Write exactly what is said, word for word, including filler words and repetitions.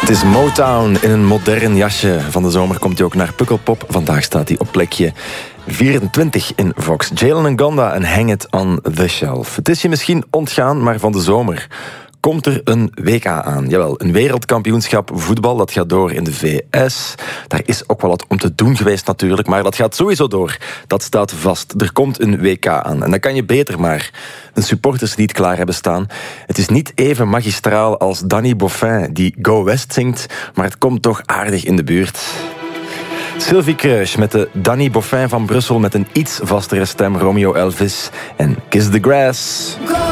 Het is Motown in een modern jasje. Van de zomer komt hij ook naar Pukkelpop. Vandaag staat hij op plekje vierentwintig in Vox. Jalen Ngonda en Hang It on the Shelf. Het is je misschien ontgaan, maar van de zomer komt er een W K aan. Jawel, een wereldkampioenschap voetbal, dat gaat door in de V S. Daar is ook wel wat om te doen geweest natuurlijk, maar dat gaat sowieso door. Dat staat vast. Er komt een W K aan. En dan kan je beter maar een supporterslied klaar hebben staan. Het is niet even magistraal als Danny Boffin die Go West zingt, maar het komt toch aardig in de buurt. Sylvie Kruijs met de Danny Boffin van Brussel met een iets vastere stem, Romeo Elvis en Kiss the Grass.